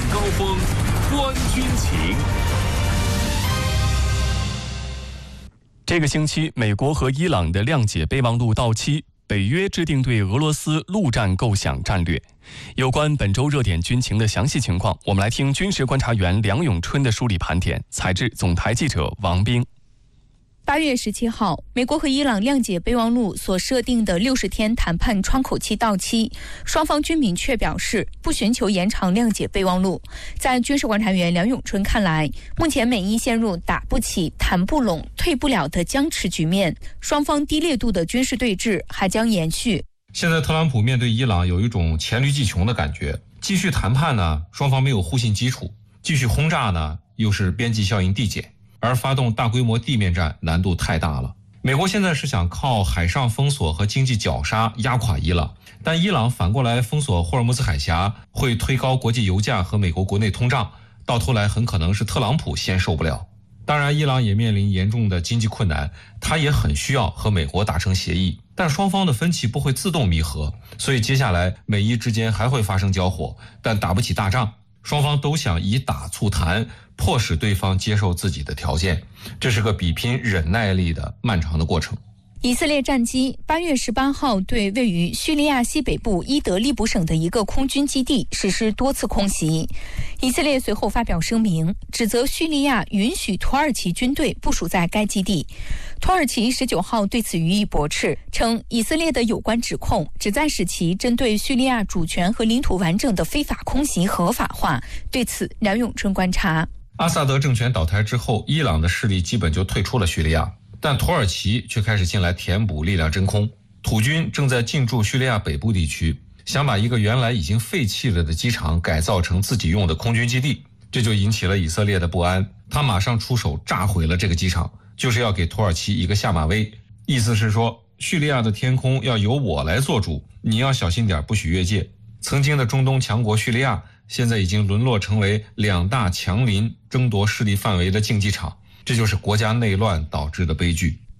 高峰，观军情。 这个星期，美国和伊朗的谅解备忘录到期，北约制定对俄罗斯陆战构想战略。有关本周热点军情的详细情况，我们来听军事观察员梁永春的梳理盘点，采制总台记者王冰。 8月17号，美国和伊朗谅解备忘录所设定的60天谈判窗口期到期，双方均明确表示不寻求延长谅解备忘录。在军事观察员梁永春看来，目前美伊陷入打不起、谈不拢、退不了的僵持局面，双方低烈度的军事对峙还将延续。 现在特朗普面对伊朗有一种黔驴技穷的感觉，继续谈判呢，双方没有互信基础；继续轰炸呢，又是边际效应递减。而发动大规模地面战难度太大了。美国现在是想靠海上封锁和经济绞杀压垮伊朗，但伊朗反过来封锁霍尔木兹海峡，会推高国际油价和美国国内通胀，到头来很可能是特朗普先受不了。当然，伊朗也面临严重的经济困难，他也很需要和美国达成协议，但双方的分歧不会自动弥合，所以接下来美伊之间还会发生交火，但打不起大仗。双方都想以打促谈，迫使对方接受自己的条件，这是个比拼忍耐力的漫长的过程。 以色列战机8月18号对位于叙利亚西北部伊德利卜省的一个空军基地实施多次空袭。以色列随后发表声明，指责叙利亚允许土耳其军队部署在该基地。土耳其19号对此予以驳斥，称以色列的有关指控旨在使其针对叙利亚主权和领土完整的非法空袭合法化。对此，梁永春观察， 阿萨德政权倒台之后，伊朗的势力基本就退出了叙利亚，但土耳其却开始进来填补力量真空。土军正在进驻叙利亚北部地区，想把一个原来已经废弃了的机场改造成自己用的空军基地，这就引起了以色列的不安。他马上出手炸毁了这个机场，就是要给土耳其一个下马威，意思是说叙利亚的天空要由我来做主，你要小心点，不许越界。曾经的中东强国叙利亚现在已经沦落成为两大强邻争夺势力范围的竞技场，这就是国家内乱导致的悲剧。